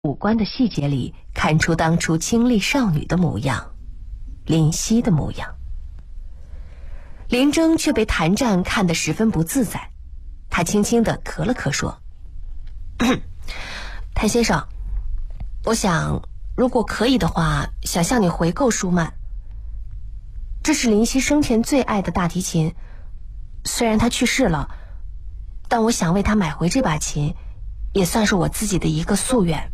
五官的细节里看出当初清丽少女的模样，林夕的模样。林征却被谭战看得十分不自在，他轻轻地咳了咳说：谭先生，我想如果可以的话，想向你回购舒曼。这是林夕生前最爱的大提琴，虽然他去世了，但我想为他买回这把琴，也算是我自己的一个夙愿。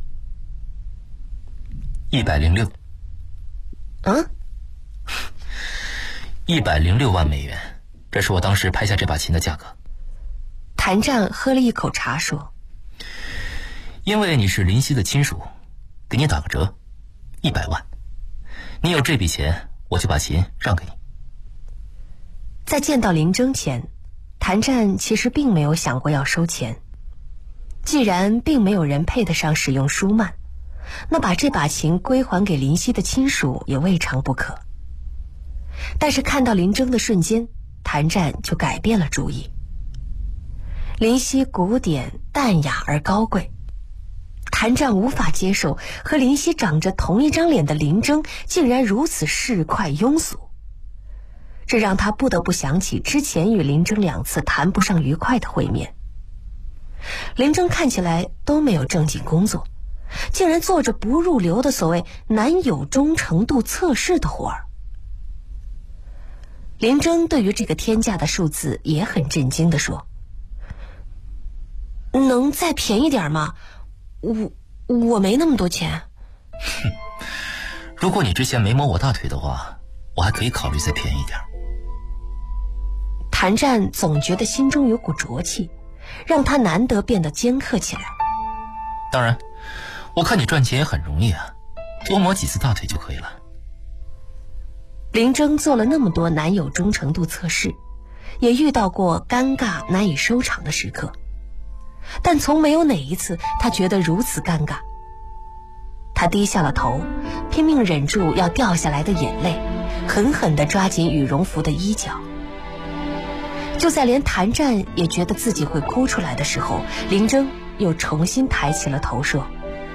106。106万美元，这是我当时拍下这把琴的价格。 谭战喝了一口茶说： 因为你是林夕的亲属，给你打个折，100万。你有这笔钱，我就把琴让给你。 在见到林征前，谭战其实并没有想过要收钱。既然并没有人配得上使用舒曼，那把这把琴归还给林夕的亲属也未尝不可。但是看到林征的瞬间，谭战就改变了主意。林夕古典淡雅而高贵，谭战无法接受和林夕长着同一张脸的林征竟然如此市侩庸俗，这让他不得不想起之前与林征2次谈不上愉快的会面。林征看起来都没有正经工作，竟然做着不入流的所谓男友忠诚度测试的活儿。林征对于这个天价的数字也很震惊地说：能再便宜点吗？我没那么多钱。 如果你之前没摸我大腿的话，我还可以考虑再便宜点。 谭战总觉得心中有股浊气，让他难得变得尖刻起来。 当然，我看你赚钱也很容易啊，多摸几次大腿就可以了。 林征做了那么多男友忠诚度测试，也遇到过尴尬难以收场的时刻，但从没有哪一次他觉得如此尴尬。他低下了头，拼命忍住要掉下来的眼泪，狠狠地抓紧羽绒服的衣角。就在连谭战也觉得自己会哭出来的时候，林征又重新抬起了头说：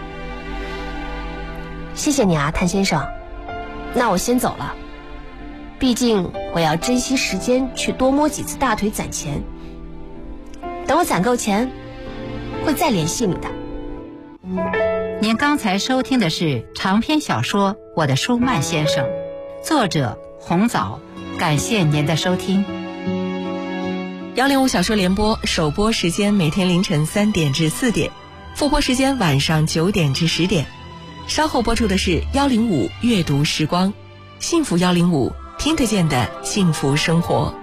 谢谢你啊，谭先生，那我先走了，毕竟我要珍惜时间去多摸几次大腿攒钱，等我攒够钱会再联系你的。 您刚才收听的是长篇小说《我的舒曼先生》，作者红枣，感谢您的收听。 105小说联播首播时间每天凌晨3点至4点，复播时间晚上9点至10点。稍后播出的是105阅读时光，幸福105，听得见的幸福生活。